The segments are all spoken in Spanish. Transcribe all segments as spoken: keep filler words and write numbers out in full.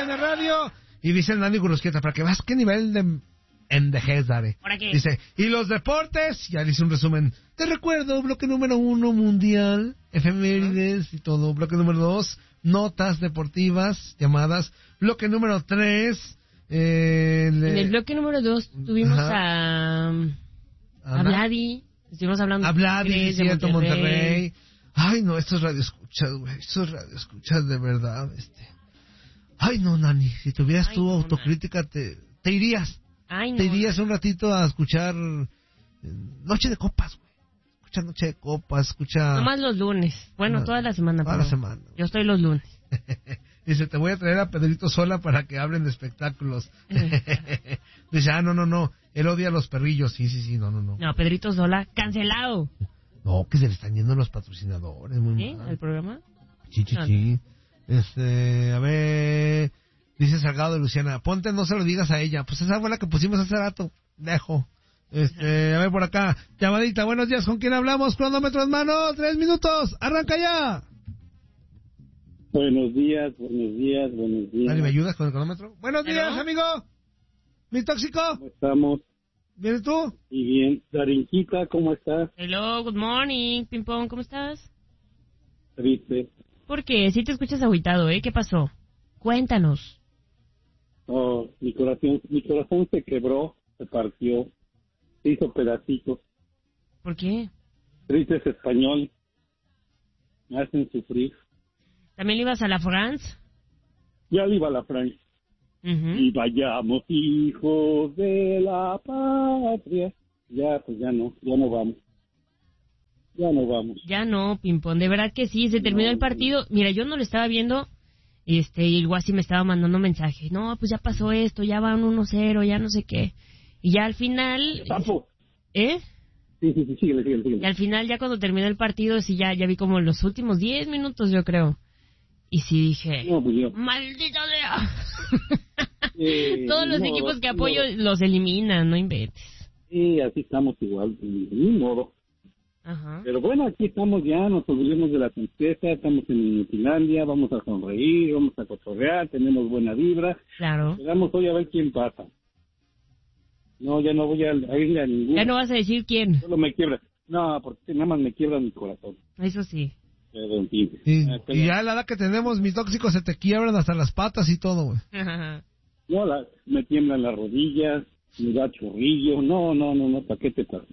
N Radio. Y dice el Nani Gurusquieta, para que veas qué nivel de endejez, Dare. ¿Para qué? Dice, y los deportes, ya dice un resumen. Te recuerdo, bloque número uno, mundial, efemérides y todo. Bloque número dos, notas deportivas, llamadas. Bloque número tres, eh, le... En el bloque número dos tuvimos Ajá. a... A Vladi. Estuvimos hablando a Vladi, de cierto, Monterrey. Monterrey. Ay, no, estos radioescuchas, güey. Estos radioescuchas de verdad, este... Ay, no, Nani, si tuvieras Ay, tu no, autocrítica, te, te irías. Ay, no, te irías no. un ratito a escuchar eh, Noche de Copas, güey. Escucha Noche de Copas, escucha... Nomás los lunes. Bueno, no, toda la semana. Toda la semana. Yo estoy los lunes. Dice, te voy a traer a Pedrito Sola para que hablen de espectáculos. Dice, ah, no, no, no. Él odia a los perrillos. Sí, sí, sí, no, no, no. No, Pedrito Sola, cancelado. No, que se le están yendo los patrocinadores. Muy ¿Sí? mal. ¿El programa? Sí, sí, no, sí. Este, a ver, dice Salgado de Luciana, ponte, no se lo digas a ella. Pues esa fue la que pusimos hace rato. Dejo. Este, a ver por acá. Llamadita, buenos días, ¿con quién hablamos? Cronómetro en mano, tres minutos. Arranca ya. Buenos días, buenos días, buenos días. Dani, ¿me ayudas con el cronómetro? Buenos días, ¿Hello? Amigo. ¿Mi tóxico? ¿Cómo estamos? ¿Bien y tú? Y bien. Darinquita, ¿cómo estás? Hello, good morning. Pimpón, ¿cómo estás? Triste. ¿Por qué? Sí te escuchas agüitado, ¿eh? ¿Qué pasó? Cuéntanos. Oh, mi corazón, mi corazón se quebró, se partió, se hizo pedacitos. ¿Por qué? Tristes español, me hacen sufrir. ¿También le ibas a la France? Ya le iba a la France. Uh-huh. Y vayamos, hijos de la patria. Ya, pues ya no, ya no vamos. Ya no vamos. Ya no, Pimpón, de verdad que sí, se terminó no, el partido. Mira, yo no lo estaba viendo, este, y el Guasi me estaba mandando mensaje. No, pues ya pasó esto, ya van uno cero, ya no sé qué. Y ya al final... ¿Papo? ¿Eh? Sí, sí, sí, síguele, síguele, síguele. Y al final, ya cuando terminó el partido, sí, ya, ya vi como los últimos diez minutos, yo creo. Y sí dije, no, pues yo. ¡maldita sea! Eh, Todos los no, equipos que no, apoyo no. los eliminan, no inventes. Sí, así estamos igual, de ningún modo. Ajá. Pero bueno, aquí estamos ya, nos olvidemos de la tristeza, estamos en Finlandia, vamos a sonreír, vamos a cotorrear, tenemos buena vibra. Claro. Esperamos hoy a ver quién pasa. No, ya no voy a, a irle a ningún. Ya no vas a decir quién. Solo me quiebra. No, porque nada más me quiebra mi corazón. Eso sí. Pero, en fin. Y, Ah, pero... y ya a la edad que tenemos, mis tóxicos se te quiebran hasta las patas y todo, güey. No, la, me tiemblan las rodillas, me da chorrillo. No, no, no, no, ¿para qué te pasa?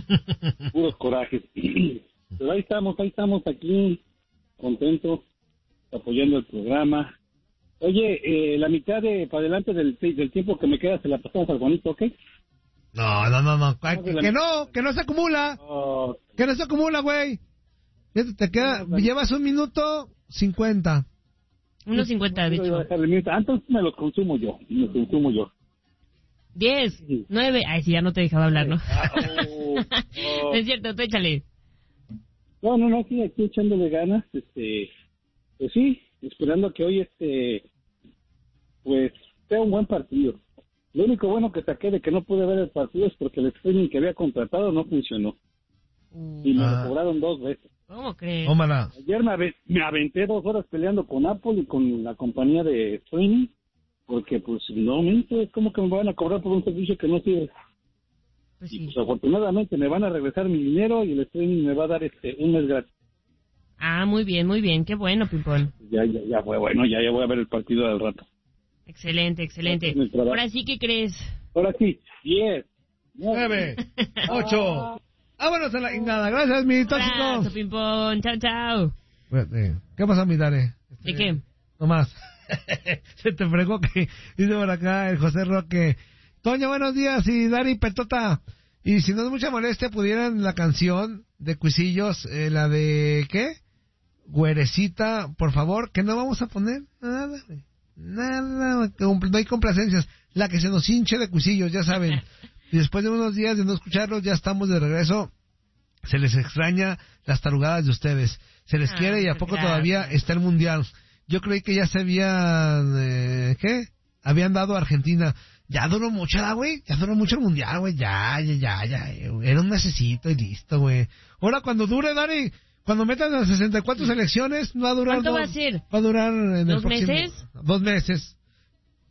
Puros corajes. Pero ahí estamos, ahí estamos aquí, contentos, apoyando el programa. Oye, eh, la mitad de para adelante del, del tiempo que me queda se la pasamos al Juanito, ¿ok? No, no, no, no. Que, que, que no, que no se acumula. Oh. Que no se acumula, güey. Te queda, no, llevas un minuto cincuenta. Uno cincuenta, de hecho. Antes me lo consumo yo, me lo consumo yo. Diez, sí. Nueve, ay, sí, ya no te dejaba hablar, ¿no? Oh, oh. Es cierto, tú échale. No, no, no, sí, aquí echándole ganas, este, pues sí, esperando que hoy, este, pues, sea un buen partido. Lo único bueno que saqué de que no pude ver el partido es porque el streaming que había contratado no funcionó. Uh, y me ah. lo cobraron dos veces. ¿Cómo crees? Tómala. Ayer me, ave- me aventé dos horas peleando con Apple y con la compañía de streaming, porque pues no, es como que me van a cobrar por un servicio que no sirve. Pues sí. Y pues afortunadamente me van a regresar mi dinero y el streaming me va a dar este un mes gratis. Ah, muy bien, muy bien, qué bueno, Pimpón. Ya, ya, ya fue bueno, ya, ya voy a ver el partido del rato. Excelente, excelente. Ahora sí, ¿qué crees? Ahora sí, diez, nueve, ocho... Vámonos a la nada. Gracias, mi tóxico. Abrazo, Pimpón. Chao, chao. ¿Qué pasa, mi Dare? ¿De qué? No más. Se te fregó que dice por acá el José Roque. Toño, buenos días. Y Dari Petota. Y si no es mucha molestia, pudieran la canción de Cuisillos, eh, la de, ¿qué? Güerecita, por favor, que no vamos a poner nada, nada, no hay complacencias. La que se nos hinche de Cuisillos, ya saben. Y después de unos días de no escucharlos, ya estamos de regreso. Se les extraña las tarugadas de ustedes. Se les ah, quiere y a poco gracias. Todavía está el Mundial. Yo creí que ya se habían... Eh, ¿Qué? Habían dado a Argentina. Ya duró mucho, güey. Ya duró mucho el Mundial, güey. Ya, ya, ya, ya. Era un mesecito y listo, güey. Ahora cuando dure, Dari... Cuando metan las sesenta y cuatro selecciones, no va a durar... ¿Cuánto dos, va a ser? Va a durar... En ¿Dos el próximo, meses? Dos meses.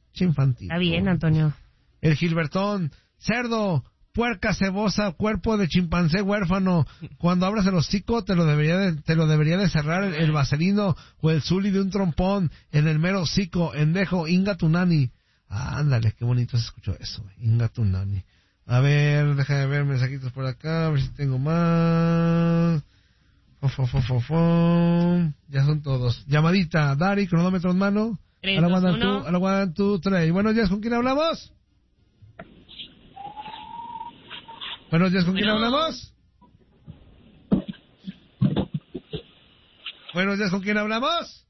Chinfantino. Está bien, Antonio. El Gilbertón, cerdo, puerca cebosa, cuerpo de chimpancé huérfano. Cuando abras el hocico te lo debería de, te lo debería de cerrar el, el vaselino o el zuli de un trompón en el mero hocico, endejo, inga tu nani. Ah, ándale, qué bonito se escuchó eso, inga tu nani. A ver, déjame ver mensajitos por acá, a ver si tengo más. Fo, fo, fo, fo, fo. Ya son todos. Llamadita, Dari, cronómetro en mano. tres, A la dos, one, uno. two, a la one, two, three. Buenos días, ¿con quién hablamos? Buenos días, ¿con quién Bueno. hablamos? Buenos días, ¿con quién hablamos?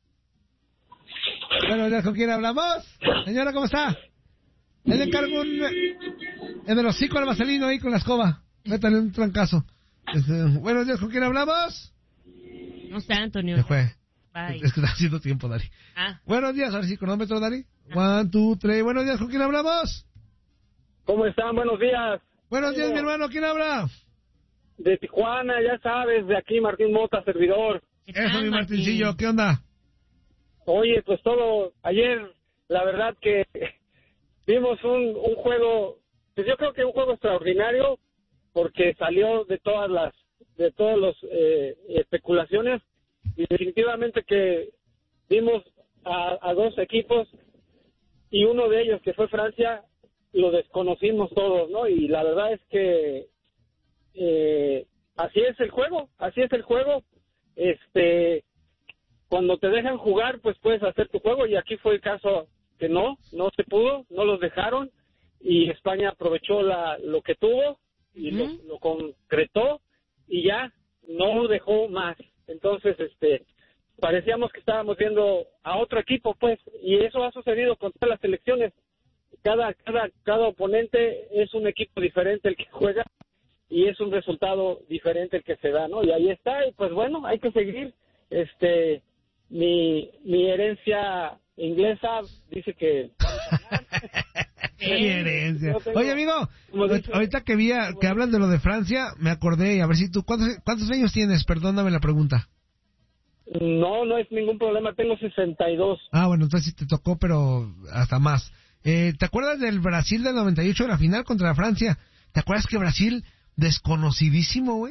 Buenos días, ¿con quién hablamos? Señora, ¿cómo está? Él le encargo un... en el hocico al vaselino ahí con la escoba. Métale un trancazo. Este, buenos días, ¿con quién hablamos? No sé, Antonio. Se fue. Bye. Es que está haciendo tiempo, Dari. Ah, Buenos días, ahora sí, cronómetro, Dari. One, two, three. Buenos días, ¿con quién hablamos? ¿Cómo están? Buenos días. Buenos días, mi hermano, ¿quién habla? De Tijuana, ya sabes, de aquí Martín Mota, servidor. ¿qué tal, Eso, mi Martín? Martincillo, ¿qué onda? Oye, pues todo, ayer, la verdad que vimos un, un juego, pues yo creo que un juego extraordinario, porque salió de todas las, de todas las eh, especulaciones, y definitivamente que vimos a, a dos equipos, y uno de ellos, que fue Francia, lo desconocimos todos, ¿no? Y la verdad es que eh, así es el juego, así es el juego. Este, cuando te dejan jugar, pues puedes hacer tu juego, y aquí fue el caso que no, no se pudo, no los dejaron, y España aprovechó la, lo que tuvo y Uh-huh. lo, lo concretó, y ya no dejó más. Entonces, este, parecíamos que estábamos viendo a otro equipo, pues, y eso ha sucedido con todas las selecciones. Cada, cada, cada oponente es un equipo diferente el que juega, y es un resultado diferente el que se da, ¿no? Y ahí está, y pues bueno, hay que seguir. Este, mi, mi herencia inglesa dice que Mi herencia. Yo tengo- Oye, amigo, como dice- ahorita que vi a- que hablan de lo de Francia, me acordé, y a ver si tú, ¿cuántos, cuántos años tienes? Perdóname la pregunta. No, no es ningún problema, tengo sesenta y dos. Ah, bueno, entonces sí te tocó, pero hasta más. Eh, ¿Te acuerdas del Brasil del noventa y ocho de la final contra Francia? ¿Te acuerdas que Brasil, desconocidísimo, güey?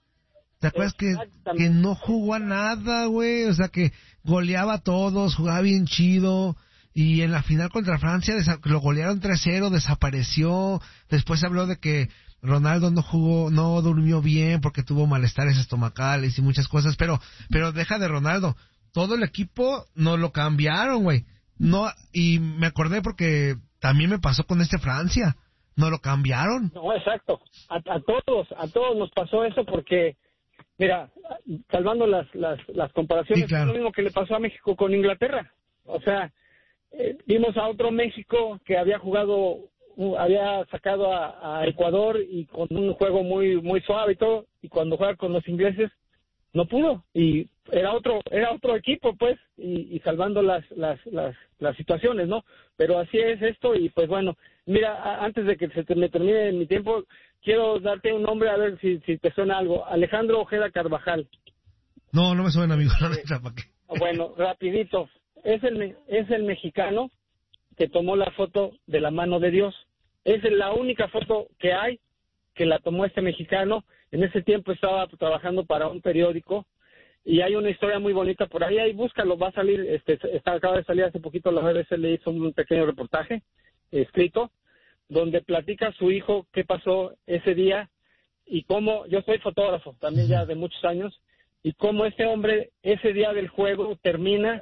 ¿Te acuerdas que, que no jugó a nada, güey? O sea, que goleaba a todos, jugaba bien chido. Y en la final contra Francia desa- lo golearon tres cero, desapareció. Después se habló de que Ronaldo no jugó, no durmió bien porque tuvo malestares estomacales y muchas cosas. Pero, pero deja de Ronaldo. Todo el equipo nos lo cambiaron, güey. No, y me acordé porque también me pasó con este Francia. No lo cambiaron. No, exacto. A, a todos, a todos nos pasó eso porque, mira, salvando las, las, las comparaciones, Sí, claro. es lo mismo que le pasó a México con Inglaterra. O sea, eh, vimos a otro México que había jugado, uh, había sacado a, a Ecuador y con un juego muy muy suave y todo, y cuando juega con los ingleses no pudo, y era otro era otro equipo, pues, y, y salvando las, las las las situaciones, ¿no? Pero así es esto, y pues bueno, mira, a, antes de que se te, me termine mi tiempo, quiero darte un nombre a ver si, si te suena algo. Alejandro Ojeda Carvajal. No, no me suena, amigo. No, neta, ¿para qué? Bueno, rapidito, es el me- es el mexicano que tomó la foto de la mano de Dios. Es la única foto que hay que la tomó este mexicano. En ese tiempo estaba trabajando para un periódico, y hay una historia muy bonita por ahí, ahí búscalo, va a salir, este, está, acaba de salir hace poquito, la B B C le hizo un pequeño reportaje escrito, donde platica a su hijo qué pasó ese día, y cómo, yo soy fotógrafo también ya de muchos años, y cómo este hombre ese día del juego termina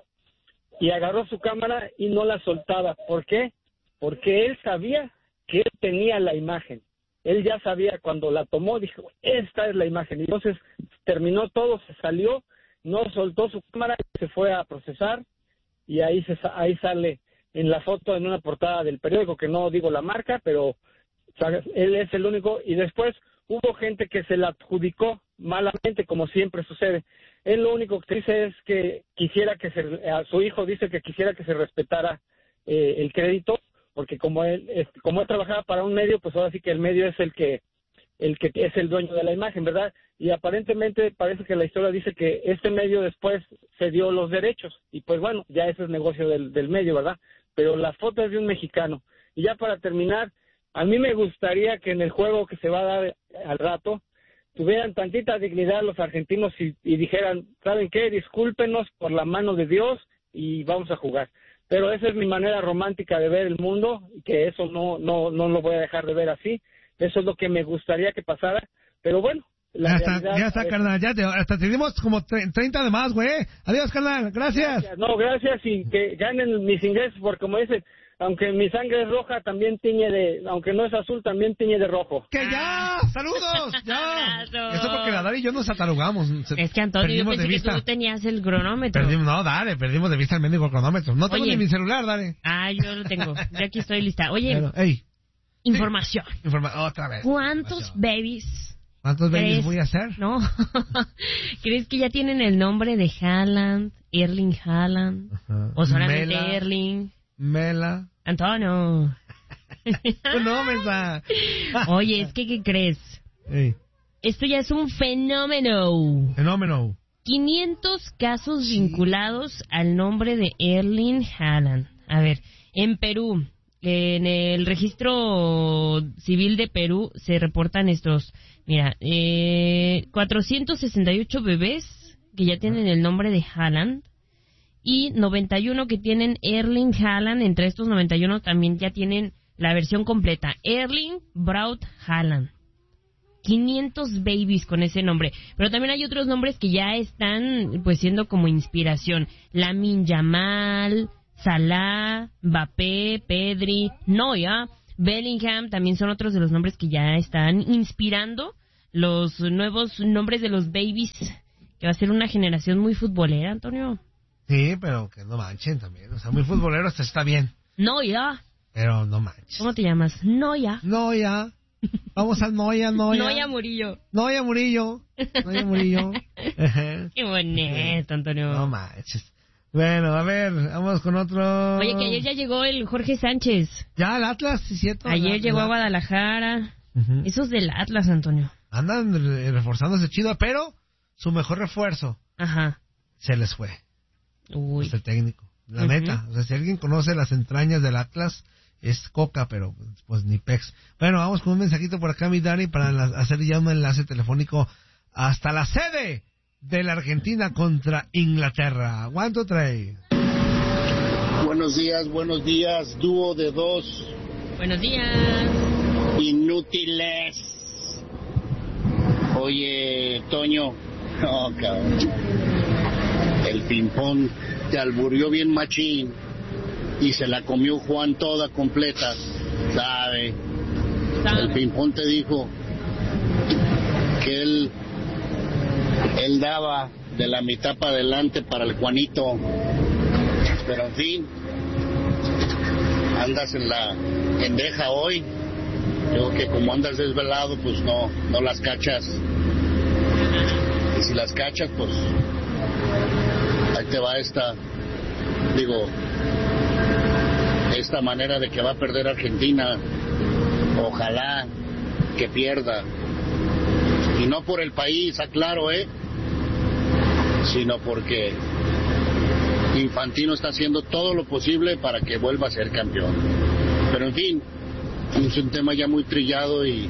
y agarró su cámara y no la soltaba. ¿Por qué? Porque él sabía que él tenía la imagen. Él ya sabía, cuando la tomó, dijo, esta es la imagen. Y entonces terminó todo, se salió, no soltó su cámara, se fue a procesar, y ahí se ahí sale en la foto, en una portada del periódico, que no digo la marca, pero ¿sabes? Él es el único. Y después hubo gente que se la adjudicó malamente, como siempre sucede. Él lo único que dice es que quisiera que se, a su hijo dice que quisiera que se respetara eh, el crédito, porque como él es, como él trabajaba para un medio, pues ahora sí que el medio es el que el que es el dueño de la imagen, ¿verdad? Y aparentemente parece que la historia dice que este medio después cedió los derechos, y pues bueno, ya ese es negocio del, del medio, ¿verdad? Pero la foto es de un mexicano. Y ya para terminar, a mí me gustaría que en el juego que se va a dar al rato, tuvieran tantita dignidad los argentinos y, y dijeran, ¿saben qué? Discúlpenos por la mano de Dios y vamos a jugar. Pero esa es mi manera romántica de ver el mundo, y que eso no, no, no lo voy a dejar de ver así. Eso es lo que me gustaría que pasara, pero bueno. La ya está, ya está, carnal, ya te, hasta te dimos como treinta de más, güey. Adiós, carnal, gracias. gracias. No, gracias, y que ganen mis ingresos, porque como dicen, aunque mi sangre es roja, también tiñe de, aunque no es azul, también tiñe de rojo. ¡Que ya! ¡Saludos! ¡Ya! Eso porque la Dari y yo nos atarugamos. Es que, Antonio, yo pensé que tú tenías el cronómetro. Perdimos, no, dale, perdimos de vista el mendigo cronómetro. No tengo Oye. ni mi celular, dale. Ah, yo lo tengo. Yo aquí estoy lista. Oye, Pero, hey. información. Sí. Informa otra vez. ¿Cuántos babies... ¿Cuántos babies voy a hacer? No. ¿Crees que ya tienen el nombre de Haaland, Erling Haaland? Ajá. ¿O solamente Mela, Erling? Mela. Antonio. No, Mesa. Oye, es que, ¿qué crees? Hey. Esto ya es un fenómeno. Fenómeno. quinientos casos sí. vinculados al nombre de Erling Haaland. A ver, en Perú, en el registro civil de Perú se reportan estos... Mira, eh, cuatrocientos sesenta y ocho bebés que ya tienen el nombre de Haaland y noventa y uno que tienen Erling Haaland. Entre estos noventa y uno también ya tienen la versión completa, Erling Braut Haaland. quinientos babies con ese nombre. Pero también hay otros nombres que ya están pues siendo como inspiración. Lamine Yamal, Salah, Mbappé, Pedri, Neuer, Bellingham, también son otros de los nombres que ya están inspirando los nuevos nombres de los babies, que va a ser una generación muy futbolera, Antonio. Sí, pero que no manchen también, o sea, muy futbolero hasta está bien. Neuer. Pero no manches. ¿Cómo te llamas? Neuer. Neuer. Vamos al Noya, Noya. Noya Murillo. Noya Murillo. Noya Murillo. Qué bonito, Antonio. No manches. Bueno, a ver, vamos con otro. Oye, que ayer ya llegó el Jorge Sánchez. Ya, el Atlas, sí, cierto. Ayer llegó a Guadalajara. Uh-huh. Esos del Atlas, Antonio. Andan reforzándose chido, pero su mejor refuerzo. Ajá. Se les fue. Uy. Es el técnico. La uh-huh. neta. O sea, si alguien conoce las entrañas del Atlas, es Coca, pero pues ni Pex. Bueno, vamos con un mensajito por acá, mi Dani, para la, hacer ya un enlace telefónico hasta la sede de la Argentina contra Inglaterra. ¿Cuánto trae? Buenos días, buenos días, dúo de dos. Buenos días. Inútiles. Oye, Toño. No, cabrón. El ping-pong te alburió bien machín y se la comió Juan toda completa. ¿Sabe? ¿Sabe? El ping-pong te dijo que él... Él daba de la mitad para adelante para el Juanito. Pero en fin, andas en la pendeja hoy. Digo que como andas desvelado, pues no, no las cachas. Y si las cachas, pues ahí te va esta, digo, esta manera de que va a perder Argentina. Ojalá que pierda. Y no por el país, aclaro, ¿eh? Sino porque Infantino está haciendo todo lo posible para que vuelva a ser campeón. Pero en fin, es un tema ya muy trillado y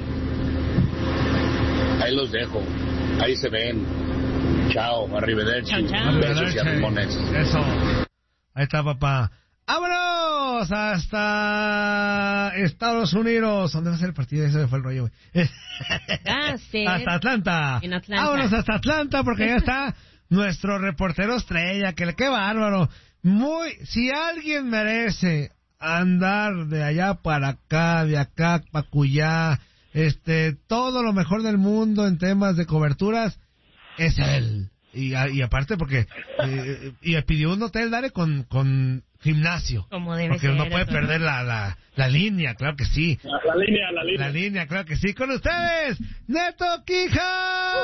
ahí los dejo. Ahí se ven. Chao, arrivederci. Chao, chao. Besos y arrimones. Eso. Ahí está, papá. ¡Vámonos! Hasta Estados Unidos. ¿Dónde va a ser el partido? Ese fue el rollo, güey. Ah, sí. Hasta Atlanta. En Atlanta. Vámonos hasta Atlanta porque ya está nuestro reportero estrella. Que qué bárbaro. Muy, si alguien merece andar de allá para acá, de acá para acullá, este, todo lo mejor del mundo en temas de coberturas, es él. Y, y aparte porque eh, y pidió un hotel, Dare, con, con gimnasio. Como debe porque ser, no puede perder la, la, la línea, claro que sí. La, la línea, la línea. La línea, claro que sí. Con ustedes, Neto Quija.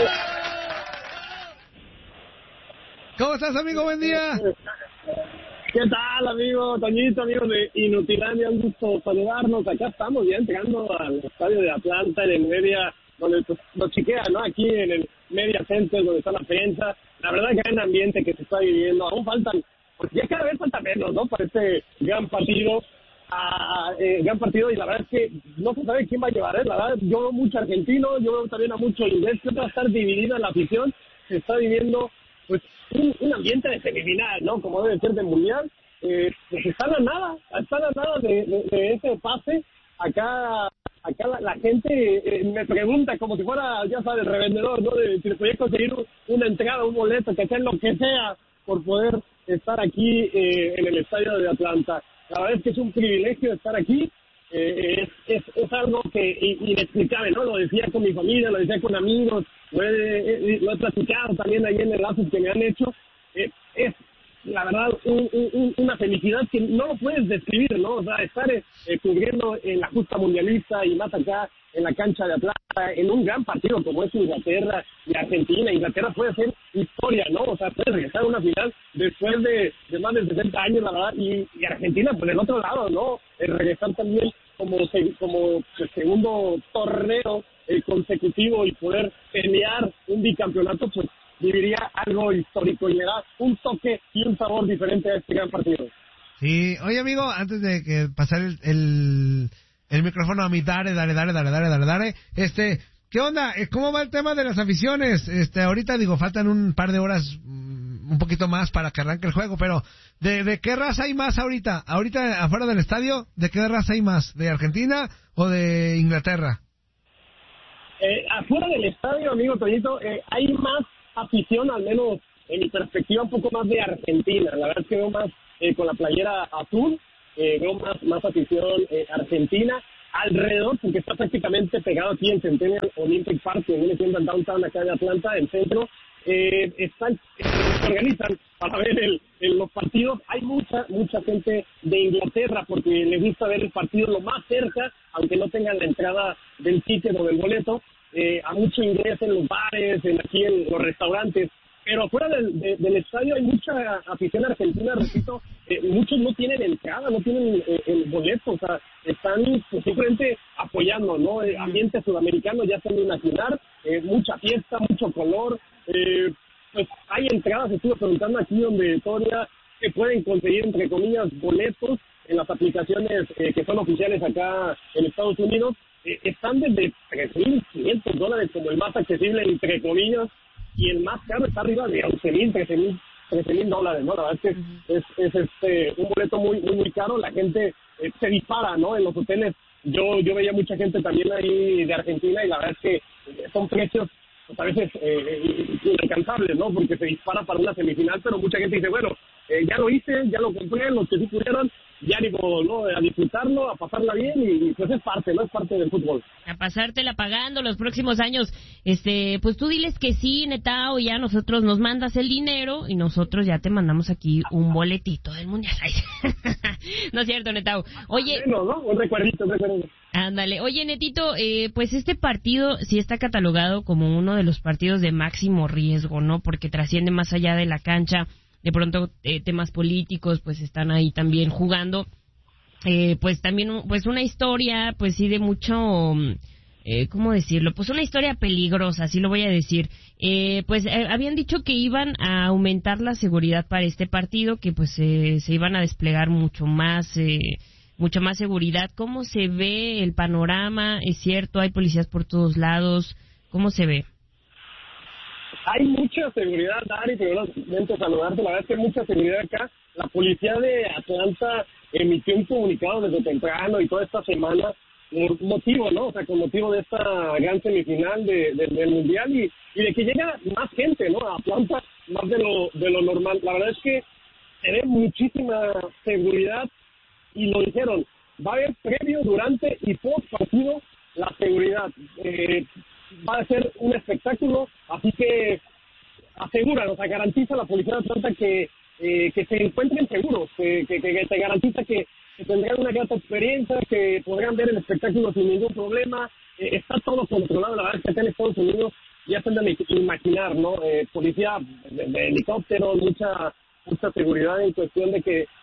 ¿Cómo estás, amigo? Buen día. ¿Qué tal, amigo Toñito, amigo de Inutilandia? Un gusto saludarnos. Acá estamos ya entrando al estadio de Atlanta, en el media, donde pues, nos chiquea, ¿no? Aquí en el Media Center, donde está la prensa. La verdad, gran ambiente que se está viviendo. Aún faltan, pues ya cada vez falta menos, ¿no? Para este gran partido. A, eh, gran partido, y la verdad es que no se sabe quién va a llevar, ¿eh? La verdad, yo veo mucho argentino, yo veo también a mucho inglés, que va a estar dividida la afición. Se está viviendo pues un, un ambiente de semifinal, ¿no? Como debe ser de mundial. Eh, pues están a nada, están a nada de, de, de ese pase. Acá acá la, la gente eh, me pregunta como si fuera, ya sabes, revendedor, ¿no? De si le podía conseguir un, una entrada, un boleto, que sea lo que sea, por poder estar aquí eh, en el estadio de Atlanta. La verdad es que es un privilegio estar aquí. Eh, es, es, es algo que inexplicable, ¿no? Lo decía con mi familia, lo decía con amigos, lo he, lo he platicado también ahí en enlaces que me han hecho. Eh, es, la verdad, un, un, una felicidad que no lo puedes describir, ¿no? O sea, estar eh, cubriendo en la justa mundialista y más acá en la cancha de Atlanta, en un gran partido como es Inglaterra y Argentina. Inglaterra puede hacer historia, ¿no? O sea, puede regresar a una final después de, de más de sesenta años, la verdad, y, y Argentina, pues del otro lado, ¿no? El regresar también como, como el segundo torneo eh, consecutivo y poder pelear un bicampeonato, pues viviría algo histórico y le da un toque y un sabor diferente a este gran partido. Sí, oye amigo, antes de que pasar el, el, el micrófono a mi Dare, Dare, Dare, Dare, Dare, Dare, Dare, este, ¿qué onda? ¿Cómo va el tema de las aficiones? Este, ahorita digo, faltan un par de horas, un poquito más para que arranque el juego, pero ¿de, de qué raza hay más ahorita? Ahorita afuera del estadio, ¿de qué raza hay más? ¿De Argentina o de Inglaterra? Eh, afuera del estadio, amigo Toñito, eh, hay más afición, al menos en mi perspectiva, un poco más de Argentina. La verdad es que veo más eh, con la playera azul, eh, veo más, más afición eh, argentina alrededor, porque está prácticamente pegado aquí en Centennial Olympic Park, que viene siendo el downtown acá de Atlanta, el centro. Eh, están, eh, se organizan para ver el, el, los partidos. Hay mucha mucha gente de Inglaterra porque les gusta ver el partido lo más cerca, aunque no tengan la entrada del ticket o del boleto. Eh, a mucho ingreso en los bares, en aquí en los restaurantes, pero fuera del, de, del estadio hay mucha afición argentina, repito, eh, muchos no tienen entrada, no tienen eh, el boleto, o sea, están pues, simplemente apoyando, ¿no? El ambiente sudamericano ya se han de imaginar, eh, mucha fiesta, mucho color, eh, pues hay entradas, estuve preguntando aquí donde todavía se pueden conseguir, entre comillas, boletos en las aplicaciones eh, que son oficiales acá en Estados Unidos. Eh, están desde tres mil quinientos dólares como el más accesible, entre comillas, y el más caro está arriba de once mil, trece mil dólares, ¿no? La verdad es que es, es este un boleto muy muy muy caro. La gente eh, se dispara, ¿no? En los hoteles. Yo yo veía mucha gente también ahí de Argentina y la verdad es que son precios pues, a veces eh, inalcanzables, ¿no? Porque se dispara para una semifinal, pero mucha gente dice, bueno, eh, ya lo hice, ya lo compré, los que sí pudieron, ya ni modo, ¿no? A disfrutarlo, a pasarla bien y, y pues es parte, ¿no? Es parte del fútbol. A pasártela pagando los próximos años. Este, pues tú diles que sí, Netao, y ya nosotros nos mandas el dinero y nosotros ya te mandamos aquí un boletito del Mundial. No es cierto, Netao. Oye... Bueno, ¿no? Un recuerdito, un recuerdito. Ándale. Oye, Netito, eh, pues este partido sí está catalogado como uno de los partidos de máximo riesgo, ¿no? Porque trasciende más allá de la cancha. De pronto eh, temas políticos pues están ahí también jugando, eh, pues también pues una historia pues sí de mucho, eh, ¿cómo decirlo? Pues una historia peligrosa, así lo voy a decir. Eh, pues eh, habían dicho que iban a aumentar la seguridad para este partido, que pues eh, se iban a desplegar mucho más, eh, mucha más seguridad. ¿Cómo se ve el panorama? ¿Es cierto? ¿Hay policías por todos lados? ¿Cómo se ve? Hay mucha seguridad, Dari, primeramente saludarte, la verdad es que hay mucha seguridad acá. La policía de Atlanta emitió un comunicado desde temprano y toda esta semana por motivo, ¿no? O sea, con motivo de esta gran semifinal de, de, del Mundial y, y de que llega más gente, ¿no? A Atlanta, más de lo, de lo normal. La verdad es que se ve muchísima seguridad y lo dijeron, va a haber previo, durante y post partido la seguridad. Eh, va a ser un espectáculo, así que aseguran, o sea, garantiza la policía de Atlanta que, eh, que se encuentren seguros, que, que, que se garantiza que, que tendrán una grata experiencia, que podrán ver el espectáculo sin ningún problema. Eh, está todo controlado, la verdad es que acá en Estados Unidos ya se han de imaginar, ¿no? Eh, policía de, de helicópteros, mucha mucha seguridad en cuestión de que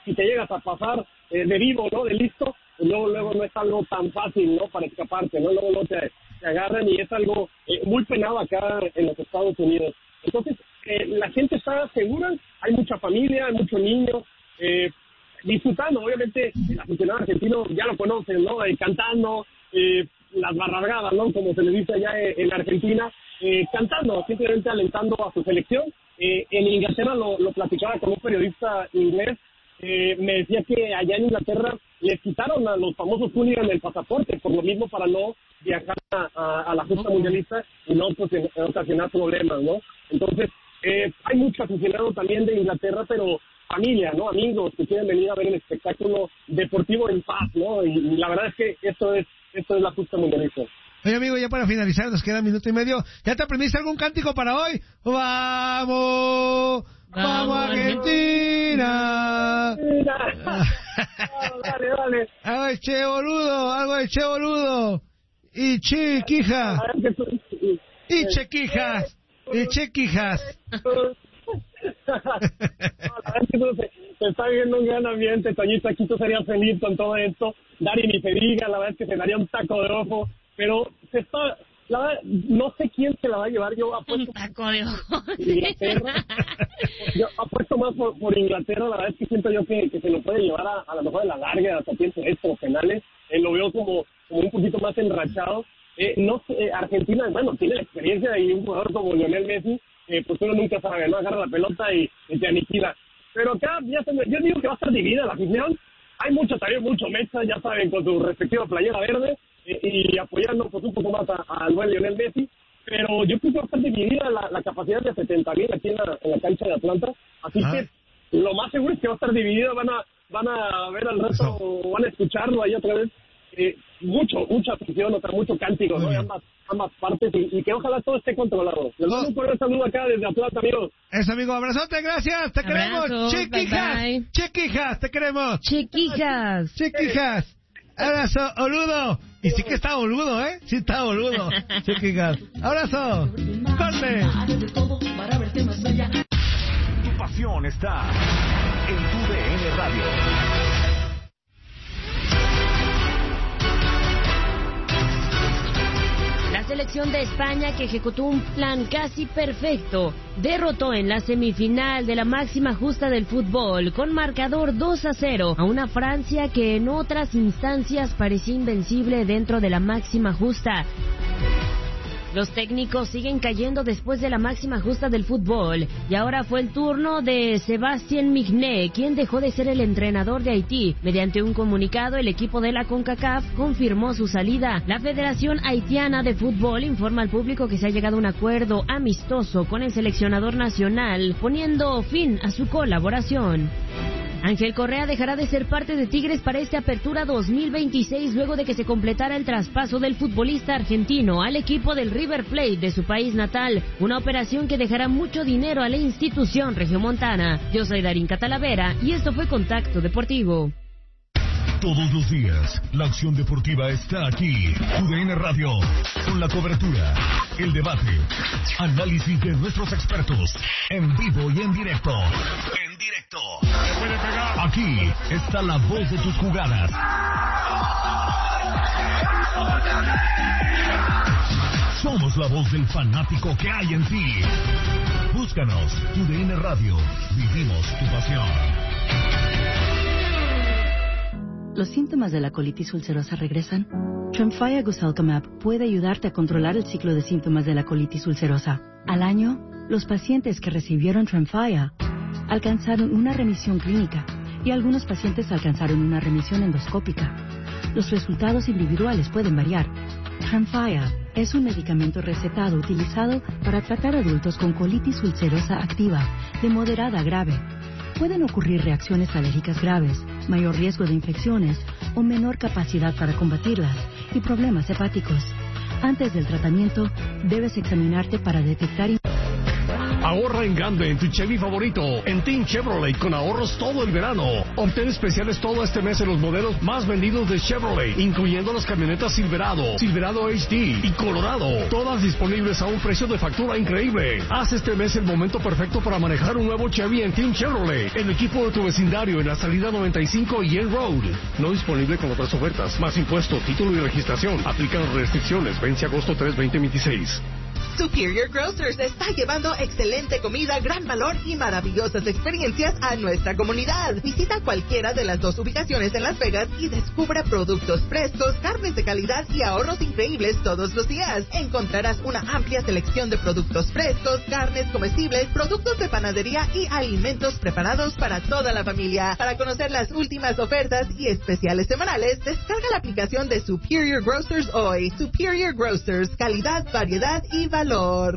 si te llegas a pasar eh, de vivo, ¿no? De listo, pues luego, luego no es algo tan fácil, ¿no? Para escaparte, ¿no? Luego, luego te, te agarran y es algo eh, muy penado acá en los Estados Unidos. Entonces, eh, la gente está segura, hay mucha familia, hay muchos niños, eh, disfrutando. Obviamente, el aficionado argentino ya lo conocen, ¿no? Eh, cantando, eh, las barragadas, ¿no? Como se le dice allá en Argentina, eh, cantando, simplemente alentando a su selección. Eh, en Inglaterra lo, lo platicaba con un periodista inglés, eh, me decía que allá en Inglaterra les quitaron a los famosos hooligans el pasaporte, por lo mismo para no viajar a, a, a la justa mundialista y no pues, en, en ocasionar problemas, ¿no? Entonces, eh, hay mucho aficionado también de Inglaterra, pero familia, ¿no? Amigos que quieren venir a ver el espectáculo deportivo en paz, ¿no? Y, y la verdad es que esto es, esto es la justa mundialista. Oye, amigo, ya para finalizar, nos queda un minuto y medio. ¿Ya te aprendiste algún cántico para hoy? ¡Vamos! ¡Vamos, Argentina! Argentina. Dale, dale. Algo de Che Boludo, algo de Che Boludo. Y Chiquijas. Y Chequijas. Y Chequijas. Se está viviendo un gran ambiente, Toñito, aquí tú serías feliz con todo esto. Dari ni se diga, la verdad es que se daría un taco de ojo. Pero se está, la verdad, no sé quién se la va a llevar. Yo apuesto un taco de ojo. Inglaterra. Yo apuesto más por, por Inglaterra. La verdad es que siento yo que, que se lo puede llevar a, a lo mejor de la larga, hasta tiempo extra, penales. Eh, lo veo como, como un poquito más enrachado. Eh, no sé, eh, Argentina, bueno, tiene la experiencia y un jugador como Lionel Messi, eh, pues uno nunca sabe, ¿no? Agarra la pelota y, y te aniquila. Pero acá, ya se me, yo digo que va a estar dividida la afición. Hay mucho, también mucho Mexa, ya saben, con su respectiva playera verde. Y apoyando pues un poco más al buen Lionel Messi, pero yo creo que va a estar dividida la, la capacidad de setenta mil aquí en la, en la cancha de Atlanta, así ah. que lo más seguro es que va a estar dividida, van a van a ver al resto, o van a escucharlo ahí otra vez, eh, mucho, mucha afición, o sea, mucho cántico, ¿no? De ambas, ambas partes, y, y que ojalá todo esté controlado. Les mando un fuerte saludo acá desde Atlanta, amigos. Eso, amigo, abrazote, gracias, te Abrazo, queremos, chiquijas, bye, bye. chiquijas, te queremos. Chiquijas. Chiquijas. Abrazo, boludo. Y sí que está boludo, ¿eh? Sí está boludo. Chiquijas. Abrazo. Corte. Tu pasión está en tu D N Radio. La selección de España, que ejecutó un plan casi perfecto, derrotó en la semifinal de la máxima justa del fútbol con marcador dos a cero a una Francia que en otras instancias parecía invencible dentro de la máxima justa. Los técnicos siguen cayendo después de la máxima justa del fútbol y ahora fue el turno de Sébastien Migné, quien dejó de ser el entrenador de Haití. Mediante un comunicado, el equipo de la CONCACAF confirmó su salida. La Federación Haitiana de Fútbol informa al público que se ha llegado a un acuerdo amistoso con el seleccionador nacional, poniendo fin a su colaboración. Ángel Correa dejará de ser parte de Tigres para esta apertura dos mil veintiséis luego de que se completara el traspaso del futbolista argentino al equipo del River Plate de su país natal, una operación que dejará mucho dinero a la institución regiomontana. Yo soy Darín Catalavera y esto fue Contacto Deportivo. Todos los días, la acción deportiva está aquí. U D N Radio, con la cobertura, el debate, análisis de nuestros expertos, en vivo y en directo. En directo. Aquí está la voz de tus jugadas. Somos la voz del fanático que hay en ti. Búscanos, U D N Radio. Vivimos tu pasión. ¿Los síntomas de la colitis ulcerosa regresan? Tremfya Guselkumab puede ayudarte a controlar el ciclo de síntomas de la colitis ulcerosa. Al año, los pacientes que recibieron Tremfya alcanzaron una remisión clínica y algunos pacientes alcanzaron una remisión endoscópica. Los resultados individuales pueden variar. Tremfya es un medicamento recetado utilizado para tratar adultos con colitis ulcerosa activa de moderada a grave. Pueden ocurrir reacciones alérgicas graves, mayor riesgo de infecciones o menor capacidad para combatirlas y problemas hepáticos. Antes del tratamiento, debes examinarte para detectar Ahorra en grande en tu Chevy favorito, en Team Chevrolet, con ahorros todo el verano. Obtén especiales todo este mes en los modelos más vendidos de Chevrolet, incluyendo las camionetas Silverado, Silverado H D y Colorado, todas disponibles a un precio de factura increíble. Haz este mes el momento perfecto para manejar un nuevo Chevy en Team Chevrolet, el equipo de tu vecindario en la salida noventa y cinco y Yale Road. No disponible con otras ofertas, más impuesto, título y registración. Aplican restricciones, vence agosto tres, veinte veintiséis. Superior Grocers está llevando excelente comida, gran valor y maravillosas experiencias a nuestra comunidad. Visita cualquiera de las dos ubicaciones en Las Vegas y descubra productos frescos, carnes de calidad y ahorros increíbles todos los días. Encontrarás una amplia selección de productos frescos, carnes comestibles, productos de panadería y alimentos preparados para toda la familia. Para conocer las últimas ofertas y especiales semanales, descarga la aplicación de Superior Grocers hoy. Superior Grocers, calidad, variedad y valor.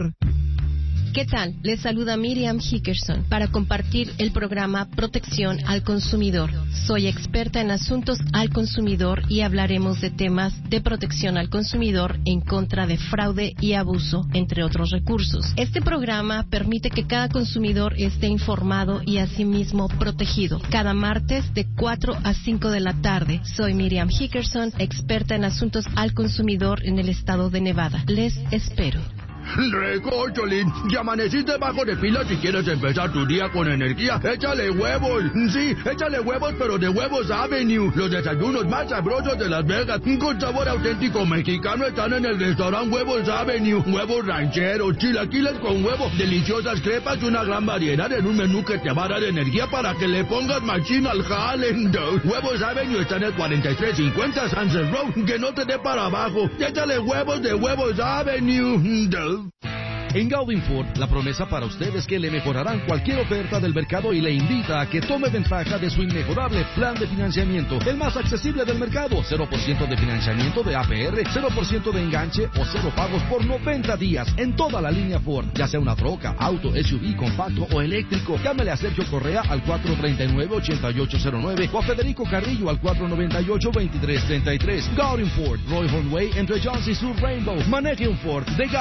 ¿Qué tal? Les saluda Miriam Hickerson para compartir el programa Protección al Consumidor. Soy experta en asuntos al consumidor y hablaremos de temas de protección al consumidor en contra de fraude y abuso, entre otros recursos. Este programa permite que cada consumidor esté informado y asimismo protegido. Cada martes de cuatro a cinco de la tarde. Soy Miriam Hickerson, experta en asuntos al consumidor en el estado de Nevada. Les espero. Recócholín, ya amaneciste bajo de pilas si quieres empezar tu día con energía. Échale huevos, sí, échale huevos, pero de Huevos Avenue. Los desayunos más sabrosos de Las Vegas, con sabor auténtico mexicano, están en el restaurante Huevos Avenue. Huevos rancheros, chilaquiles con huevo, deliciosas crepas y una gran variedad en un menú que te va a dar energía para que le pongas machín al jale. Huevos Avenue está en el cuarenta y tres cincuenta Sunset Road, que no te dé para abajo. Échale huevos de Huevos Avenue. En Gaudin Ford, la promesa para usted es que le mejorarán cualquier oferta del mercado y le invita a que tome ventaja de su inmejorable plan de financiamiento, el más accesible del mercado. cero por ciento de financiamiento de A P R, cero por ciento de enganche o cero pagos por noventa días en toda la línea Ford, ya sea una troca, auto, S U V, compacto o eléctrico. Llámele a Sergio Correa al cuatro tres nueve, ocho ocho cero nueve o a Federico Carrillo al cuatro nueve ocho, dos tres tres tres. Gaudin Ford, Roy Hornway entre Jones y Sur Rainbow. Maneje un Ford de